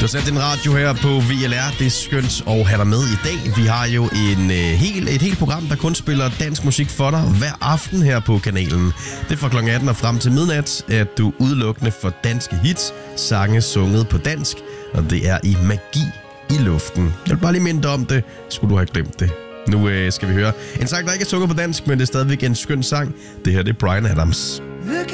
har sat din radio her på VLR. Det er skønt at have dig med i dag. Vi har jo et helt program, der kun spiller dansk musik for dig hver aften her på kanalen. Det er fra kl. 18 og frem til midnat, at du udelukkende får danske hits, sange sunget på dansk, og det er i magi i luften. Jeg vil bare lige minde dig om det, skulle du have glemt det. Nu skal vi høre en sang, der ikke er sunget på dansk, men det er stadigvæk en skøn sang. Det her det er Bryan Adams.